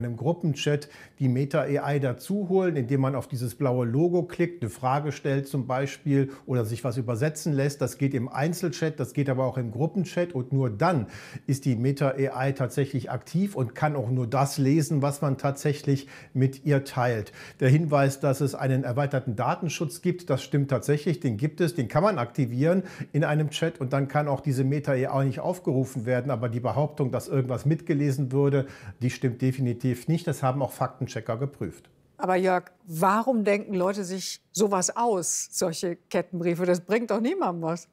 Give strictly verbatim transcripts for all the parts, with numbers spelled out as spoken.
einem Gruppenchat die Meta A I dazu holen, indem man auf dieses blaue Logo klickt, eine Frage stellt zum Beispiel oder sich was übersetzen lässt. Das geht im Einzelchat, das geht aber auch im Gruppenchat und nur dann ist die Meta A I tatsächlich aktiv und kann auch nur das lesen, was man tatsächlich mit ihr teilt. Der Hinweis, dass es einen erweiterten Datenschutz gibt, das stimmt tatsächlich, den gibt es, den kann man aktivieren in einem Chat und dann kann auch diese Meta A I nicht aufgerufen werden, aber die Behauptung, dass irgendwas mitgelesen würde, die stimmt definitiv nicht. Das haben auch Faktenchecker geprüft. Aber Jörg, warum denken Leute sich sowas aus, solche Kettenbriefe? Das bringt doch niemandem was.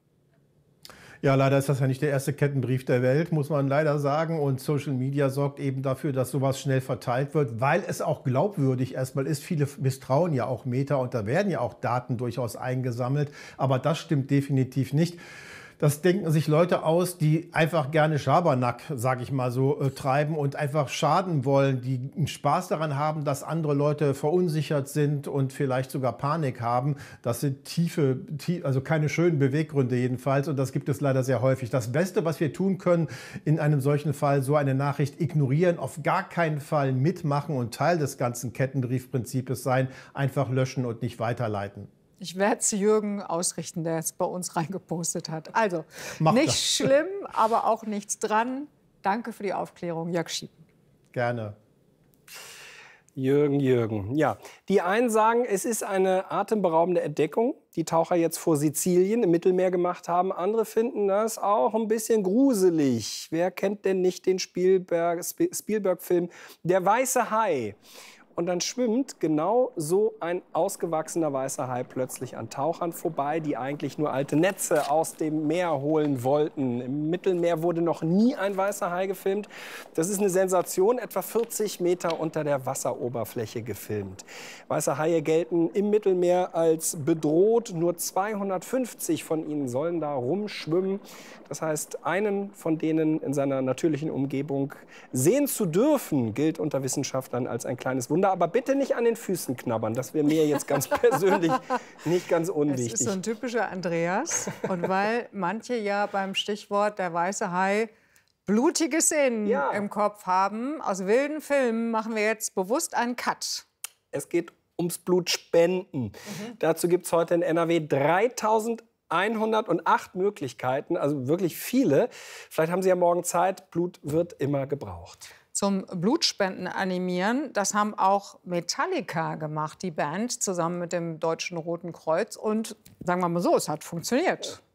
Ja, leider ist das ja nicht der erste Kettenbrief der Welt, muss man leider sagen. Und Social Media sorgt eben dafür, dass sowas schnell verteilt wird, weil es auch glaubwürdig erstmal ist. Viele misstrauen ja auch Meta und da werden ja auch Daten durchaus eingesammelt. Aber das stimmt definitiv nicht. Das denken sich Leute aus, die einfach gerne Schabernack, sage ich mal so, äh, treiben und einfach schaden wollen, die einen Spaß daran haben, dass andere Leute verunsichert sind und vielleicht sogar Panik haben. Das sind tiefe, tie also keine schönen Beweggründe jedenfalls und das gibt es leider sehr häufig. Das Beste, was wir tun können in einem solchen Fall, so eine Nachricht ignorieren, auf gar keinen Fall mitmachen und Teil des ganzen Kettenbriefprinzips sein, einfach löschen und nicht weiterleiten. Ich werde es Jürgen ausrichten, der es bei uns reingepostet hat. Also, Mach nicht das. schlimm, aber auch nichts dran. Danke für die Aufklärung, Jörg Schiepen. Gerne. Jürgen, Jürgen. Ja, die einen sagen, es ist eine atemberaubende Entdeckung, die Taucher jetzt vor Sizilien im Mittelmeer gemacht haben. Andere finden das auch ein bisschen gruselig. Wer kennt denn nicht den Spielberg-Film Der weiße Hai? Und dann schwimmt genau so ein ausgewachsener weißer Hai plötzlich an Tauchern vorbei, die eigentlich nur alte Netze aus dem Meer holen wollten. Im Mittelmeer wurde noch nie ein weißer Hai gefilmt. Das ist eine Sensation, etwa vierzig Meter unter der Wasseroberfläche gefilmt. Weiße Haie gelten im Mittelmeer als bedroht. Nur zweihundertfünfzig von ihnen sollen da rumschwimmen. Das heißt, einen von denen in seiner natürlichen Umgebung sehen zu dürfen, gilt unter Wissenschaftlern als ein kleines Wunder. Aber bitte nicht an den Füßen knabbern. Das wäre mir jetzt ganz persönlich nicht ganz unwichtig. Das ist so ein typischer Andreas. Und weil manche ja beim Stichwort der weiße Hai blutige Szenen ja. im Kopf haben, aus wilden Filmen machen wir jetzt bewusst einen Cut. Es geht ums Blutspenden. Mhm. Dazu gibt es heute in N R W dreitausendeinhundertacht Möglichkeiten, also wirklich viele. Vielleicht haben Sie ja morgen Zeit. Blut wird immer gebraucht. Zum Blutspenden animieren, das haben auch Metallica gemacht, die Band, zusammen mit dem Deutschen Roten Kreuz. Und sagen wir mal so, es hat funktioniert.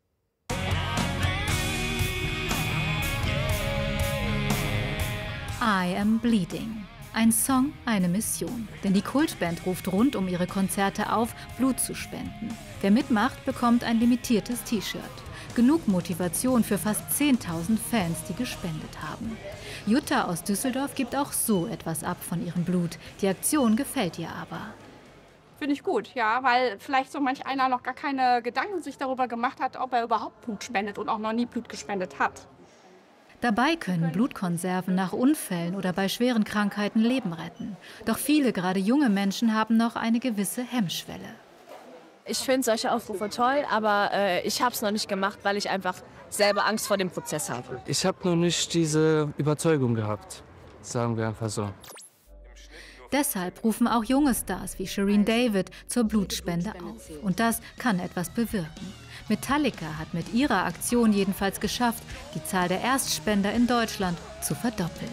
I Am Bleeding. Ein Song, eine Mission. Denn die Kultband ruft rund um ihre Konzerte auf, Blut zu spenden. Wer mitmacht, bekommt ein limitiertes T-Shirt. Genug Motivation für fast zehntausend Fans, die gespendet haben. Jutta aus Düsseldorf gibt auch so etwas ab von ihrem Blut. Die Aktion gefällt ihr aber. Finde ich gut, ja, weil vielleicht so manch einer noch gar keine Gedanken sich darüber gemacht hat, ob er überhaupt Blut spendet und auch noch nie Blut gespendet hat. Dabei können Blutkonserven nach Unfällen oder bei schweren Krankheiten Leben retten. Doch viele, gerade junge Menschen, haben noch eine gewisse Hemmschwelle. Ich finde solche Aufrufe toll, aber äh, ich habe es noch nicht gemacht, weil ich einfach selber Angst vor dem Prozess habe. Ich habe noch nicht diese Überzeugung gehabt, sagen wir einfach so. Deshalb rufen auch junge Stars wie Shireen David zur Blutspende auf. Und das kann etwas bewirken. Metallica hat mit ihrer Aktion jedenfalls geschafft, die Zahl der Erstspender in Deutschland zu verdoppeln.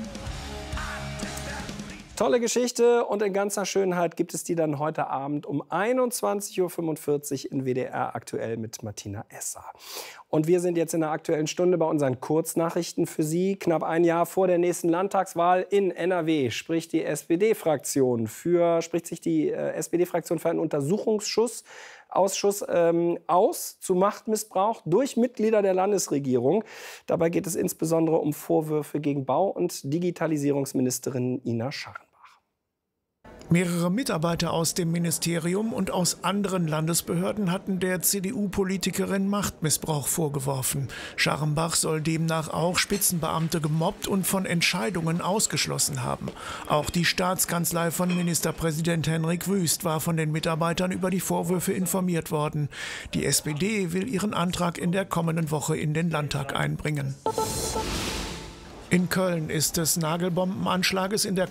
Tolle Geschichte und in ganzer Schönheit gibt es die dann heute Abend um einundzwanzig Uhr fünfundvierzig in W D R aktuell mit Martina Esser. Und wir sind jetzt in der Aktuellen Stunde bei unseren Kurznachrichten für Sie. Knapp ein Jahr vor der nächsten Landtagswahl in N R W spricht die S P D-Fraktion für, spricht sich die äh, S P D-Fraktion für einen Untersuchungsschuss Ausschuss ähm, aus zu Machtmissbrauch durch Mitglieder der Landesregierung. Dabei geht es insbesondere um Vorwürfe gegen Bau- und Digitalisierungsministerin Ina Scharrenbach. Mehrere Mitarbeiter aus dem Ministerium und aus anderen Landesbehörden hatten der C D U-Politikerin Machtmissbrauch vorgeworfen. Scharrenbach soll demnach auch Spitzenbeamte gemobbt und von Entscheidungen ausgeschlossen haben. Auch die Staatskanzlei von Ministerpräsident Henrik Wüst war von den Mitarbeitern über die Vorwürfe informiert worden. Die S P D will ihren Antrag in der kommenden Woche in den Landtag einbringen. In Köln ist des Nagelbombenanschlages in der